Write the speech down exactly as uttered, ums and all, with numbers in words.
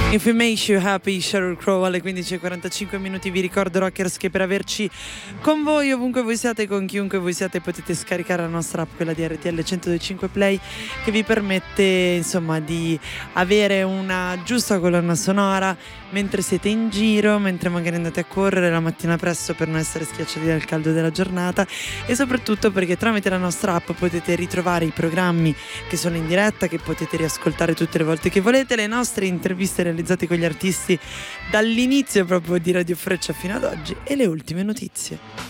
If It Makes You Happy, Sheryl Crow alle quindici e quarantacinque minuti. Vi ricordo, Rockers, che per averci con voi ovunque voi siate, con chiunque voi siate, potete scaricare la nostra app, quella di R T L centodue Play, che vi permette insomma di avere una giusta colonna sonora mentre siete in giro, mentre magari andate a correre la mattina presto per non essere schiacciati dal caldo della giornata, e soprattutto perché tramite la nostra app potete ritrovare i programmi che sono in diretta, che potete riascoltare tutte le volte che volete, le nostre interviste realizzate con gli artisti dall'inizio proprio di Radio Freccia fino ad oggi, e le ultime notizie.